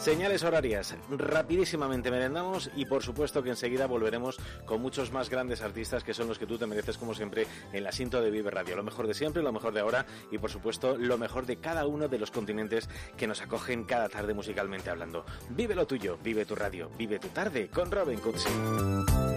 Señales horarias, rapidísimamente merendamos y por supuesto que enseguida volveremos con muchos más grandes artistas que son los que tú te mereces como siempre en la Sinto de Vive Radio. Lo mejor de siempre, lo mejor de ahora y por supuesto lo mejor de cada uno de los continentes que nos acogen cada tarde musicalmente hablando. Vive lo tuyo, vive tu radio, vive tu tarde con Robin Cutsi.